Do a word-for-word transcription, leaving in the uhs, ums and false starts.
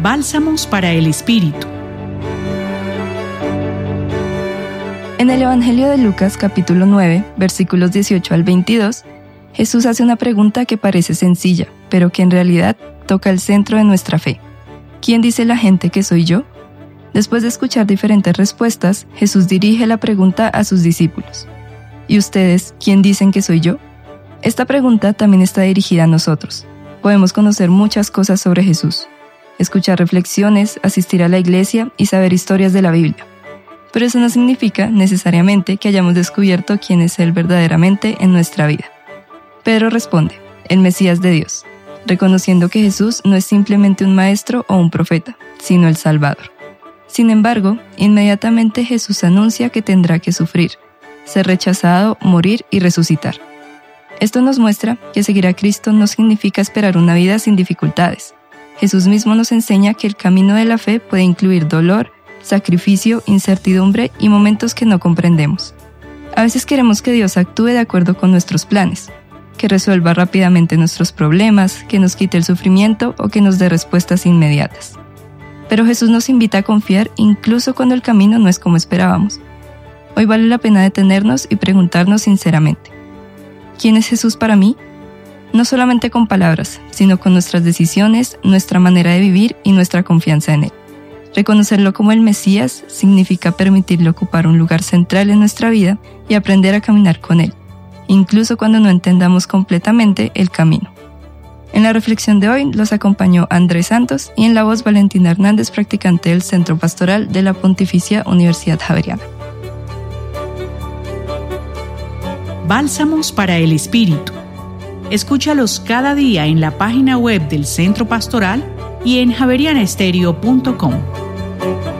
Bálsamos para el Espíritu. En el Evangelio de Lucas, capítulo nueve, versículos dieciocho al veintidós, Jesús hace una pregunta que parece sencilla, pero que en realidad toca el centro de nuestra fe. ¿Quién dice la gente que soy yo? Después de escuchar diferentes respuestas, Jesús dirige la pregunta a sus discípulos. ¿Y ustedes, quién dicen que soy yo? Esta pregunta también está dirigida a nosotros. Podemos conocer muchas cosas sobre Jesús, escuchar reflexiones, asistir a la iglesia y saber historias de la Biblia. Pero eso no significa necesariamente que hayamos descubierto quién es Él verdaderamente en nuestra vida. Pedro responde, el Mesías de Dios, reconociendo que Jesús no es simplemente un maestro o un profeta, sino el Salvador. Sin embargo, inmediatamente Jesús anuncia que tendrá que sufrir, ser rechazado, morir y resucitar. Esto nos muestra que seguir a Cristo no significa esperar una vida sin dificultades. Jesús mismo nos enseña que el camino de la fe puede incluir dolor, sacrificio, incertidumbre y momentos que no comprendemos. A veces queremos que Dios actúe de acuerdo con nuestros planes, que resuelva rápidamente nuestros problemas, que nos quite el sufrimiento o que nos dé respuestas inmediatas. Pero Jesús nos invita a confiar incluso cuando el camino no es como esperábamos. Hoy vale la pena detenernos y preguntarnos sinceramente, ¿quién es Jesús para mí? No solamente con palabras, sino con nuestras decisiones, nuestra manera de vivir y nuestra confianza en Él. Reconocerlo como el Mesías significa permitirle ocupar un lugar central en nuestra vida y aprender a caminar con Él, incluso cuando no entendamos completamente el camino. En la reflexión de hoy los acompañó Andrés Santos y en la voz Valentina Hernández, practicante del Centro Pastoral de la Pontificia Universidad Javeriana. Bálsamos para el Espíritu. Escúchalos cada día en la página web del Centro Pastoral y en javeriana estéreo punto com.